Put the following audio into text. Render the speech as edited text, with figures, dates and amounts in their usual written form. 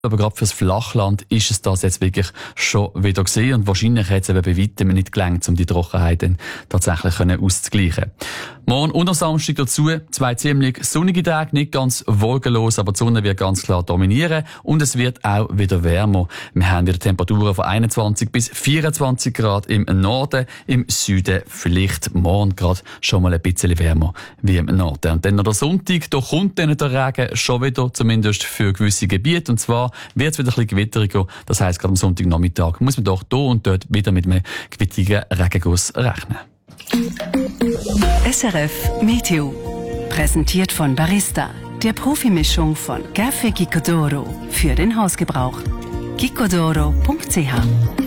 Aber gerade fürs Flachland ist es das jetzt wirklich schon wieder gesehen und wahrscheinlich hat es eben bei weitem nicht gelangt, um die Trockenheit dann tatsächlich auszugleichen. Morgen und am Samstag dazu 2 ziemlich sonnige Tage, nicht ganz wolkenlos, aber die Sonne wird ganz klar dominieren und es wird auch wieder wärmer. Wir haben wieder Temperaturen von 21 bis 24 Grad im Norden, im Süden vielleicht morgen gerade schon mal ein bisschen wärmer wie im Norden. Und dann noch der Sonntag, da kommt dann der Regen schon wieder, zumindest für gewisse Gebiete, und zwar wird es wieder ein bisschen gewitteriger. Das heisst, gerade am Sonntagnachmittag muss man doch hier und dort wieder mit einem gewitterigen Regenguss rechnen. SRF Meteo. Präsentiert von Barista, der Profimischung von Café Gicodoro für den Hausgebrauch. gicodoro.ch